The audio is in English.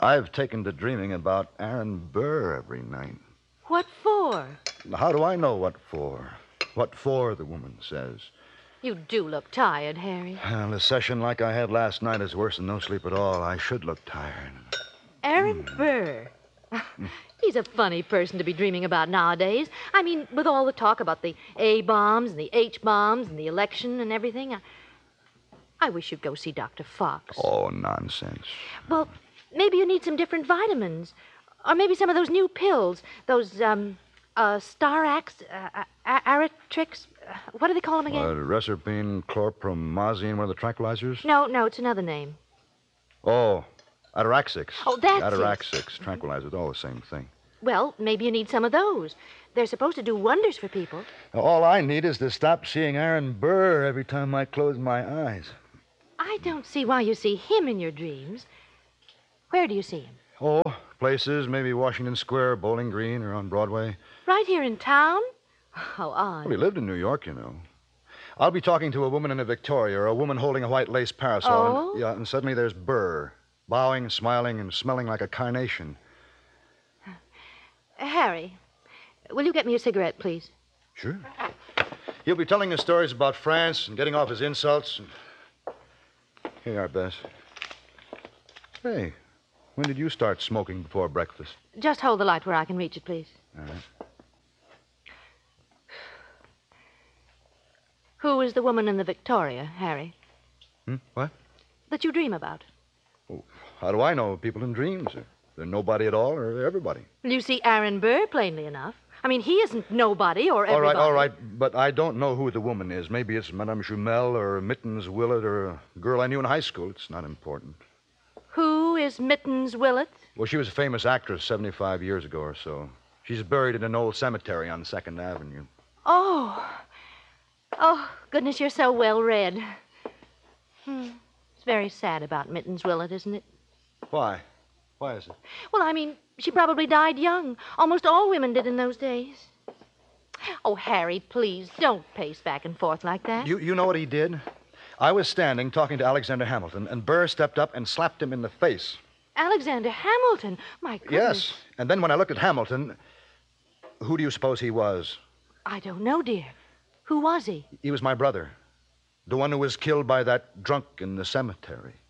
I've taken to dreaming about Aaron Burr every night. What for? How do I know what for? What for, the woman says. You do look tired, Harry. Well, a session like I had last night is worse than no sleep at all. I should look tired. Aaron Burr. He's a funny person to be dreaming about nowadays. I mean, with all the talk about the A-bombs and the H-bombs and the election and everything. I wish you'd go see Dr. Fox. Oh, nonsense. Well, maybe you need some different vitamins. Or maybe some of those new pills. Those, Starax, Aratrix. What do they call them again? Reserpine, chlorpromazine, one of the tranquilizers? No, it's another name. Oh, Ataraxix. Oh, that's Ataraxix, tranquilizers, all the same thing. Well, maybe you need some of those. They're supposed to do wonders for people. All I need is to stop seeing Aaron Burr every time I close my eyes. I don't see why you see him in your dreams. Where do you see him? Oh, places, maybe Washington Square, Bowling Green, or on Broadway. Right here in town? How odd. Well, he lived in New York, you know. I'll be talking to a woman in a Victoria or a woman holding a white lace parasol. Oh? And suddenly there's Burr, bowing, smiling, and smelling like a carnation. Harry, will you get me a cigarette, please? Sure. He'll be telling us stories about France and getting off his insults. Here you are, Bess. Hey, when did you start smoking before breakfast? Just hold the light where I can reach it, please. All right. Who is the woman in the Victoria, Harry? What? That you dream about? Oh, how do I know people in dreams? They're nobody at all or everybody. You see Aaron Burr plainly enough. I mean, he isn't nobody or everybody. All right, but I don't know who the woman is. Maybe it's Madame Jumel or Mittens Willett or a girl I knew in high school. It's not important. Who is Mittens Willett? Well, she was a famous actress 75 years ago or so. She's buried in an old cemetery on 2nd Avenue. Oh, goodness, you're so well read. It's very sad about Mittens Willett, isn't it? Why? Why is it? Well, I mean, she probably died young. Almost all women did in those days. Oh, Harry, please, don't pace back and forth like that. You know what he did? I was standing talking to Alexander Hamilton, and Burr stepped up and slapped him in the face. Alexander Hamilton? My goodness. Yes, and then when I looked at Hamilton, who do you suppose he was? I don't know, dear. Who was he? He was my brother. The one who was killed by that drunk in the cemetery.